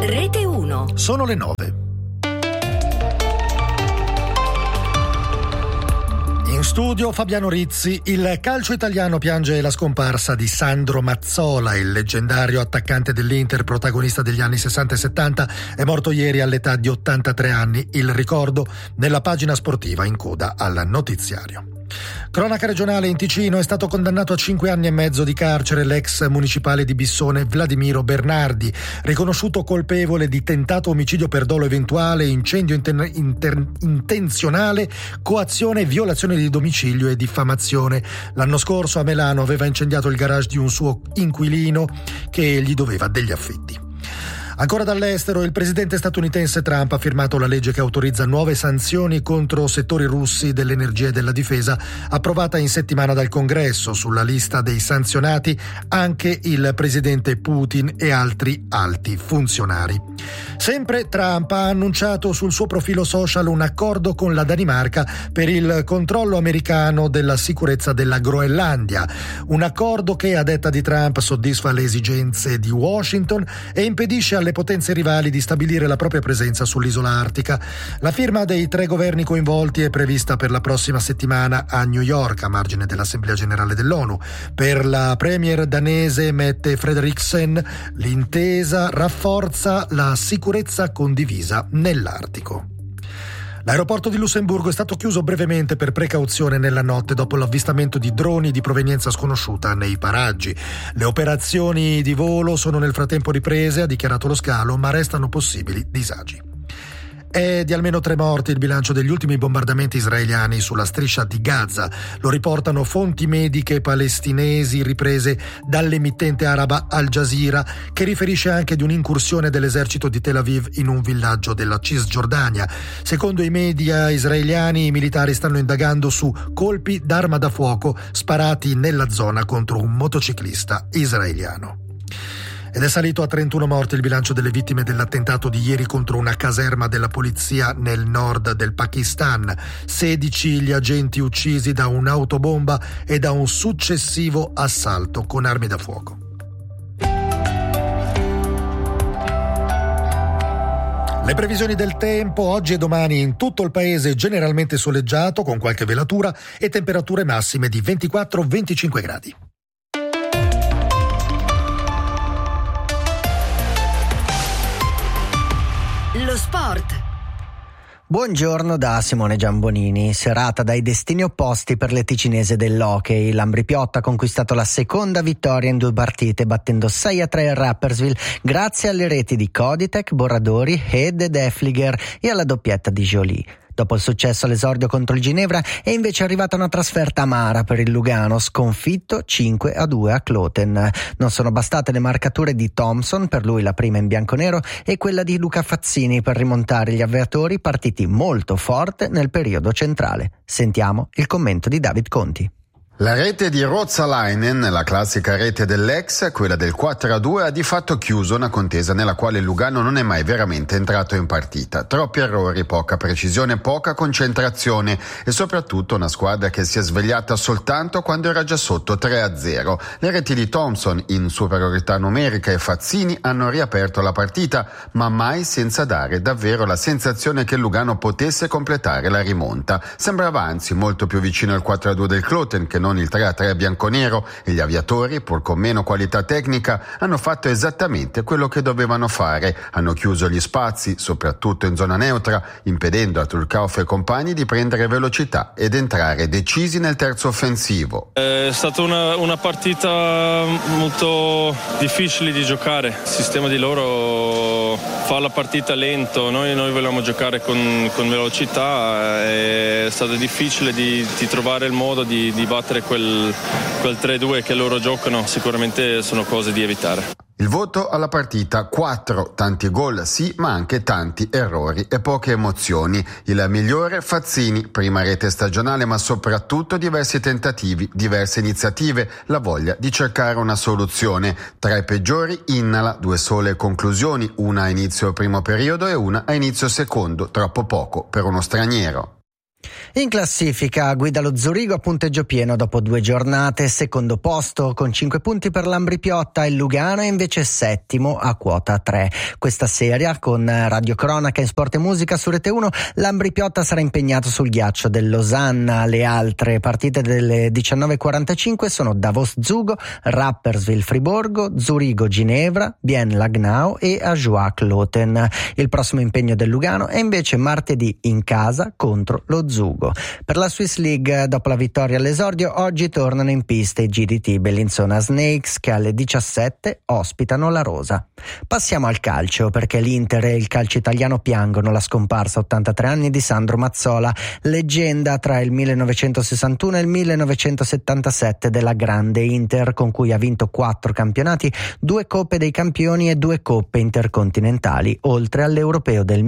Rete 1. Sono le 9. In studio Fabiano Rizzi. Il calcio italiano piange la scomparsa di Sandro Mazzola, il leggendario attaccante dell'Inter, protagonista degli anni 60 e 70, è morto ieri all'età di 83 anni. Il ricordo nella pagina sportiva in coda al notiziario. Cronaca regionale: in Ticino è stato condannato a 5 anni e mezzo di carcere l'ex municipale di Bissone Vladimiro Bernardi, riconosciuto colpevole di tentato omicidio per dolo eventuale, incendio intenzionale, coazione, violazione di domicilio e diffamazione. L'anno scorso a Milano aveva incendiato il garage di un suo inquilino che gli doveva degli affitti. Ancora dall'estero, il presidente statunitense Trump ha firmato la legge che autorizza nuove sanzioni contro settori russi dell'energia e della difesa, approvata in settimana dal Congresso. Sulla lista dei sanzionati anche il presidente Putin e altri alti funzionari. Sempre Trump ha annunciato sul suo profilo social un accordo con la Danimarca per il controllo americano della sicurezza della Groenlandia. Un accordo che, a detta di Trump, soddisfa le esigenze di Washington e impedisce alle potenze rivali di stabilire la propria presenza sull'isola artica. La firma dei 3 governi coinvolti è prevista per la prossima settimana a New York, a margine dell'Assemblea Generale dell'ONU. Per la premier danese Mette Frederiksen, l'intesa rafforza la sicurezza condivisa nell'Artico. L'aeroporto di Lussemburgo è stato chiuso brevemente per precauzione nella notte dopo l'avvistamento di droni di provenienza sconosciuta nei paraggi. Le operazioni di volo sono nel frattempo riprese, ha dichiarato lo scalo, ma restano possibili disagi. È di almeno 3 morti il bilancio degli ultimi bombardamenti israeliani sulla striscia di Gaza. Lo riportano fonti mediche palestinesi riprese dall'emittente araba Al Jazeera, che riferisce anche di un'incursione dell'esercito di Tel Aviv in un villaggio della Cisgiordania. Secondo i media israeliani, i militari stanno indagando su colpi d'arma da fuoco sparati nella zona contro un motociclista israeliano. Ed è salito a 31 morti il bilancio delle vittime dell'attentato di ieri contro una caserma della polizia nel nord del Pakistan. 16 gli agenti uccisi da un'autobomba e da un successivo assalto con armi da fuoco. Le previsioni del tempo: oggi e domani in tutto il paese generalmente soleggiato con qualche velatura e temperature massime di 24-25 gradi. Lo sport. Buongiorno da Simone Giambonini. Serata dai destini opposti per le ticinese dell'hockey. L'Ambripiotta ha conquistato la seconda vittoria in 2 partite, battendo 6-3 il Rapperswil grazie alle reti di Koditek, Borradori, Head e Defliger e alla doppietta di Joly. Dopo il successo all'esordio contro il Ginevra è invece arrivata una trasferta amara per il Lugano, sconfitto 5-2 a Kloten. Non sono bastate le marcature di Thompson, per lui la prima in bianconero, e quella di Luca Fazzini per rimontare gli avversatori partiti molto forte nel periodo centrale. Sentiamo il commento di David Conti. La rete di Ruotsalainen, la classica rete dell'ex, quella del 4-2, ha di fatto chiuso una contesa nella quale il Lugano non è mai veramente entrato in partita. Troppi errori, poca precisione, poca concentrazione e soprattutto una squadra che si è svegliata soltanto quando era già sotto 3-0. Le reti di Thompson in superiorità numerica e Fazzini hanno riaperto la partita, ma mai senza dare davvero la sensazione che il Lugano potesse completare la rimonta. Sembrava anzi molto più vicino al 4-2 del Kloten che non il 3-3 bianconero, e gli aviatori, pur con meno qualità tecnica, hanno fatto esattamente quello che dovevano fare. Hanno chiuso gli spazi, soprattutto in zona neutra, impedendo a Turcauf e compagni di prendere velocità ed entrare decisi nel terzo offensivo. È stata una partita molto difficile di giocare. Il sistema di loro fa la partita lento, noi vogliamo giocare con velocità. È stato difficile di trovare il modo di battere quel 3-2 che loro giocano. Sicuramente sono cose di evitare. Il voto alla partita: 4, tanti gol sì, ma anche tanti errori e poche emozioni. Il migliore Fazzini, prima rete stagionale, ma soprattutto diversi tentativi, diverse iniziative, la voglia di cercare una soluzione. Tra i peggiori Innala, 2 sole conclusioni, una a inizio primo periodo e una a inizio secondo, troppo poco per uno straniero. In classifica guida lo Zurigo a punteggio pieno dopo 2 giornate, secondo posto con 5 punti per l'Ambri Piotta, il Lugano è invece settimo a quota 3. Questa sera con Radio Cronaca in Sport e Musica su Rete 1 l'Ambri Piotta sarà impegnato sul ghiaccio del Losanna. Le altre partite delle 19.45 sono Davos Zugo, Rapperswil Friburgo, Zurigo Ginevra, Bien Lagnau e Ajoac Loten. Il prossimo impegno del Lugano è invece martedì in casa contro lo Zugo. Per la Swiss League, dopo la vittoria all'esordio, oggi tornano in pista i GDT Bellinzona Snakes che alle 17 ospitano la Rosa. Passiamo al calcio, perché l'Inter e il calcio italiano piangono la scomparsa a 83 anni di Sandro Mazzola, leggenda tra il 1961 e il 1977 della grande Inter, con cui ha vinto 4 campionati, 2 Coppe dei Campioni e 2 Coppe intercontinentali, oltre all'Europeo del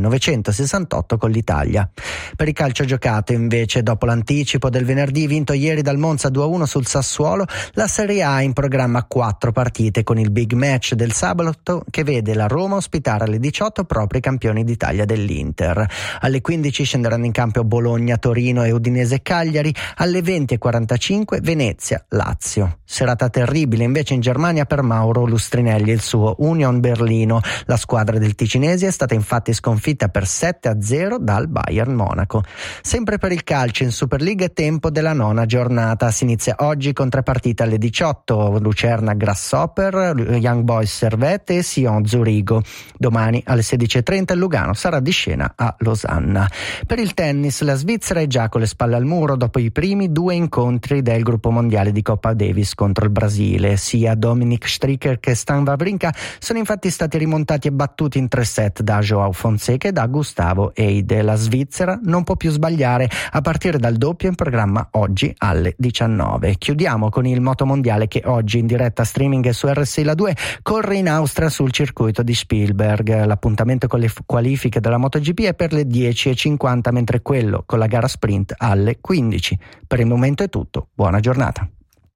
1968 con l'Italia. Per il calcio giocato invece, dopo l'anticipo del venerdì vinto ieri dal Monza 2-1 sul Sassuolo, la Serie A ha in programma 4 partite con il big match del sabato che vede la Roma ospitare alle 18 proprio i campioni d'Italia dell'Inter. Alle 15 scenderanno in campo Bologna, Torino e Udinese Cagliari, alle 20.45 Venezia, Lazio. Serata terribile invece in Germania per Mauro Lustrinelli e il suo Union Berlino. La squadra del ticinese è stata infatti sconfitta per 7-0 dal Bayern Monaco. Sempre per il calcio in Superliga è tempo della 9ª giornata. Si inizia oggi con 3 partite alle 18: Lucerna Grasshopper, Young Boys Servette e Sion Zurigo. Domani alle 16.30 il Lugano sarà di scena a Losanna. Per il tennis la Svizzera è già con le spalle al muro dopo i primi 2 incontri del gruppo mondiale di Coppa Davis contro il Brasile. Sia Dominic Stricker che Stan Wawrinka sono infatti stati rimontati e battuti in 3 set da Joao Fonseca e da Gustavo Eide. La Svizzera non può più sbagliare a partire dal doppio in programma oggi alle 19. Chiudiamo con il motomondiale che oggi in diretta streaming su RSI La 2 corre in Austria sul circuito di Spielberg. L'appuntamento con le qualifiche della MotoGP è per le 10.50, mentre quello con la gara sprint alle 15. Per il momento è tutto, buona giornata.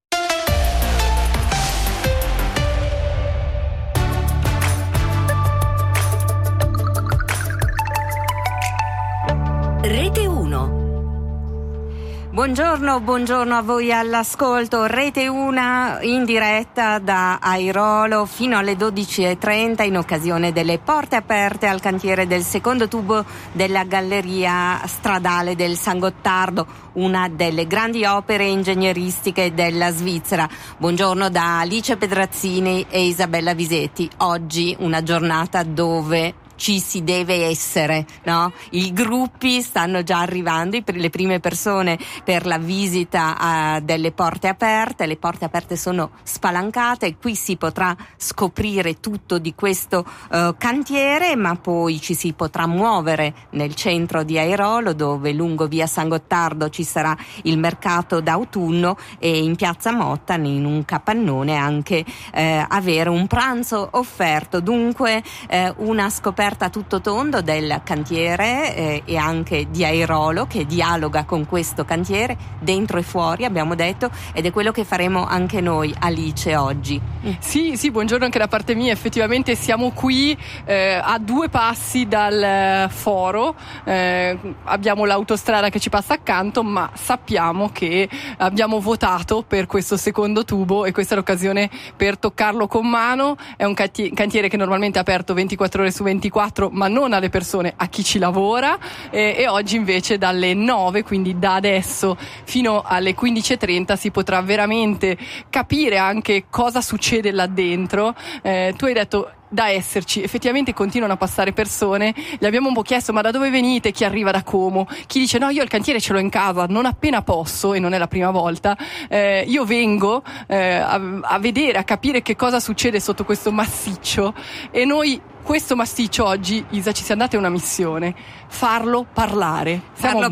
Rete 1. Buongiorno a voi all'ascolto. Rete 1 in diretta da Airolo fino alle 12.30 in occasione delle porte aperte al cantiere del secondo tubo della galleria stradale del San Gottardo, una delle grandi opere ingegneristiche della Svizzera. Buongiorno da Alice Pedrazzini e Isabella Visetti. Oggi una giornata dove ci si deve essere, no? I gruppi stanno già arrivando, le prime persone per la visita delle porte aperte. Le porte aperte sono spalancate e qui si potrà scoprire tutto di questo cantiere, ma poi ci si potrà muovere nel centro di Airolo, dove lungo via San Gottardo ci sarà il mercato d'autunno e in piazza Motta, in un capannone, anche avere un pranzo offerto. Dunque una scoperta a tutto tondo del cantiere e anche di Airolo, che dialoga con questo cantiere dentro e fuori, abbiamo detto, ed è quello che faremo anche noi, Alice, oggi. Sì, buongiorno anche da parte mia. Effettivamente siamo qui a 2 passi dal foro, abbiamo l'autostrada che ci passa accanto, ma sappiamo che abbiamo votato per questo secondo tubo e questa è l'occasione per toccarlo con mano. È un cantiere che normalmente è aperto 24 ore su 24, ma non alle persone, a chi ci lavora, e oggi invece dalle 9, quindi da adesso fino alle 15.30 si potrà veramente capire anche cosa succede là dentro. Tu hai detto da esserci, effettivamente continuano a passare persone. Gli abbiamo un po' chiesto: ma da dove venite? Chi arriva da Como? Chi dice: no, io il cantiere ce l'ho in casa, non appena posso, e non è la prima volta, io vengo a vedere, a capire che cosa succede sotto questo massiccio. E noi questo massiccio oggi, Isa, ci siamo date una missione: farlo parlare. Farlo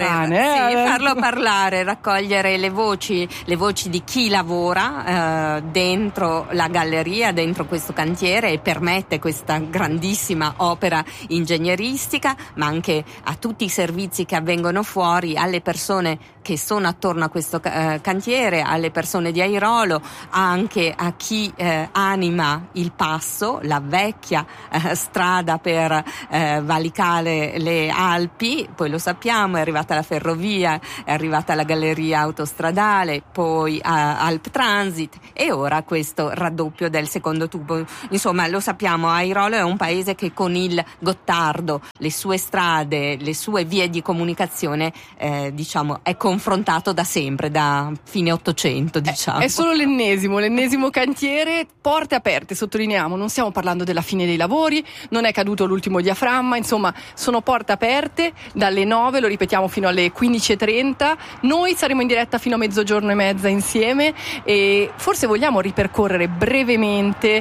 parlare, raccogliere le voci di chi lavora dentro la galleria, dentro questo cantiere, e permette questa grandissima opera ingegneristica, ma anche a tutti i servizi che avvengono fuori, alle persone che sono attorno a questo cantiere, alle persone di Airolo, anche a chi anima il passo, la vecchia strada per valicare le Alpi, poi lo sappiamo, è arrivata la ferrovia, è arrivata la galleria autostradale, poi Alp Transit e ora questo raddoppio del secondo tubo. Insomma, lo sappiamo, Airolo è un paese che con il Gottardo, le sue strade, le sue vie di comunicazione diciamo è confrontato da sempre, da fine 800 diciamo. È solo l'ennesimo cantiere, porte aperte, sottolineiamo, non stiamo parlando della fine dei lavori, non è caduto l'ultimo diaframma, insomma sono porte aperte dalle 9, lo ripetiamo, fino alle 15:30. Noi saremo in diretta fino a 12:30 insieme e forse vogliamo ripercorrere brevemente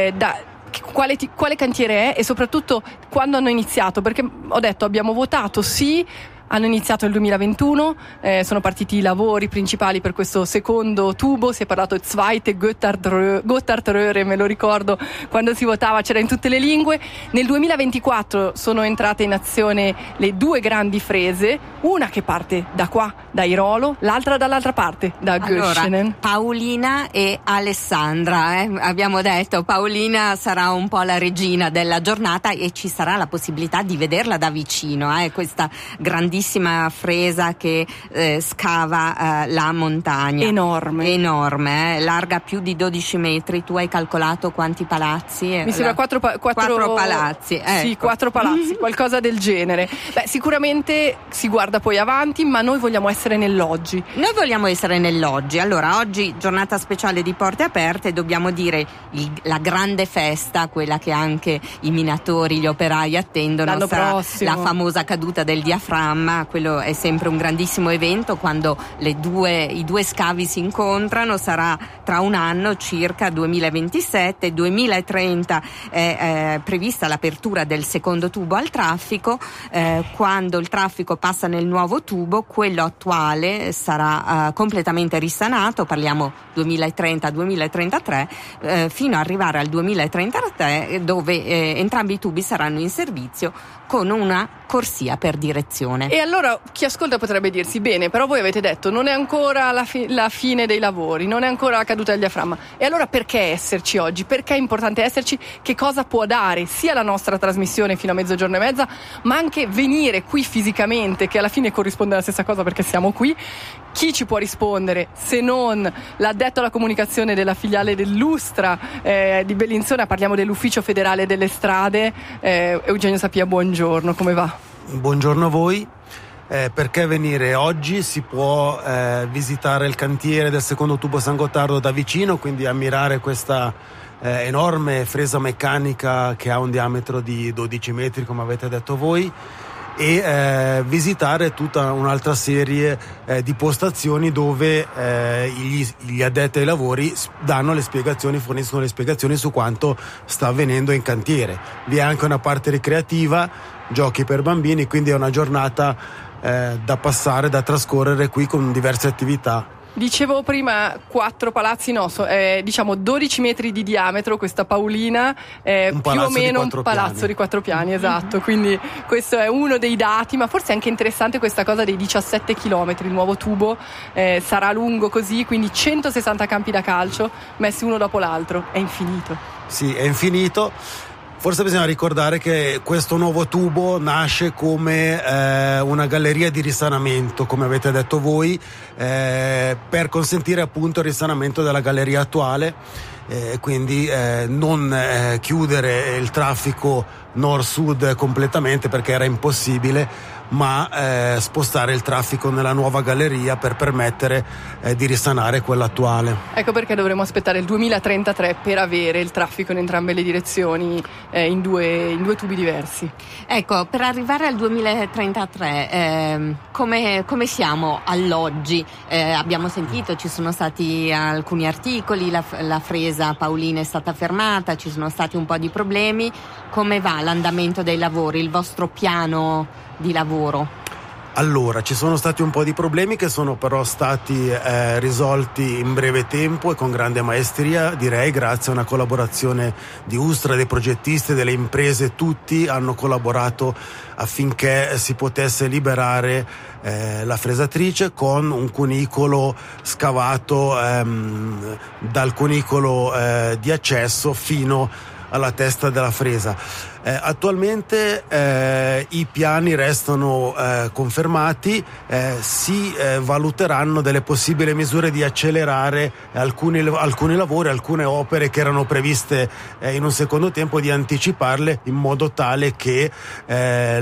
quale cantiere è e soprattutto quando hanno iniziato, perché ho detto abbiamo votato sì. Hanno iniziato nel 2021, sono partiti i lavori principali per questo secondo tubo, si è parlato di Zweite Gotthardröhre, me lo ricordo, quando si votava c'era in tutte le lingue. Nel 2024 sono entrate in azione le due grandi frese, una che parte da qua, da Airolo, l'altra dall'altra parte, da Göschenen. Allora, Paolina e Alessandra, abbiamo detto, Paolina sarà un po' la regina della giornata e ci sarà la possibilità di vederla da vicino, questa grandissima fresa che scava la montagna. Enorme, larga più di 12 metri. Tu hai calcolato quanti palazzi? Mi sembra 4 palazzi. Ecco. Sì, 4 palazzi, qualcosa del genere. Beh, sicuramente si guarda poi avanti, ma noi vogliamo essere nell'oggi. Allora, oggi giornata speciale di porte aperte, dobbiamo dire la grande festa, quella che anche i minatori, gli operai attendono, l'anno sarà prossimo. La famosa caduta del diaframma. Quello è sempre un grandissimo evento quando i due scavi si incontrano, sarà tra un anno circa, 2027, 2030 è prevista l'apertura del secondo tubo al traffico. Quando il traffico passa nel nuovo tubo, quello attuale sarà completamente risanato, parliamo 2030-2033, fino ad arrivare al 2033 dove entrambi i tubi saranno in servizio con una corsia per direzione. E allora chi ascolta potrebbe dirsi: bene, però voi avete detto non è ancora la fine dei lavori, non è ancora la caduta del diaframma, e allora perché esserci oggi? Perché è importante esserci? Che cosa può dare sia la nostra trasmissione fino a 12:30, ma anche venire qui fisicamente, che alla fine corrisponde alla stessa cosa perché siamo qui? Chi ci può rispondere se non l'addetto alla comunicazione della filiale dell'Ustra di Bellinzona? Parliamo dell'Ufficio Federale delle Strade. Eugenio Sapia, buongiorno, come va? Buongiorno a voi. Perché venire? Oggi si può visitare il cantiere del secondo tubo San Gottardo da vicino, quindi ammirare questa enorme fresa meccanica che ha un diametro di 12 metri, come avete detto voi, e visitare tutta un'altra serie di postazioni dove gli addetti ai lavori forniscono le spiegazioni su quanto sta avvenendo in cantiere. Vi è anche una parte ricreativa, giochi per bambini, quindi è una giornata da passare, da trascorrere qui con diverse attività. Dicevo prima 4 palazzi, diciamo 12 metri di diametro questa Paolina, più o meno un palazzo di 4 piani, esatto, quindi questo è uno dei dati, ma forse è anche interessante questa cosa dei 17 chilometri, il nuovo tubo sarà lungo così, quindi 160 campi da calcio messi uno dopo l'altro, è infinito. Sì, è infinito. Forse bisogna ricordare che questo nuovo tubo nasce come una galleria di risanamento, come avete detto voi, per consentire appunto il risanamento della galleria attuale, quindi non chiudere il traffico nord-sud completamente perché era impossibile, ma spostare il traffico nella nuova galleria per permettere di risanare quella attuale. Ecco perché dovremo aspettare il 2033 per avere il traffico in entrambe le direzioni, in due tubi diversi. Ecco, per arrivare al 2033 come siamo all'oggi? Abbiamo sentito, ci sono stati alcuni articoli, la fresa Paolina è stata fermata, ci sono stati un po' di problemi. Come va l'andamento dei lavori, il vostro piano di lavoro? Allora, ci sono stati un po' di problemi che sono però stati risolti in breve tempo e con grande maestria, direi, grazie a una collaborazione di Ustra, dei progettisti, delle imprese. Tutti hanno collaborato affinché si potesse liberare la fresatrice con un cunicolo scavato dal cunicolo di accesso fino alla testa della fresa. Attualmente i piani restano confermati, si valuteranno delle possibili misure di accelerare alcuni lavori, alcune opere che erano previste in un secondo tempo, di anticiparle in modo tale che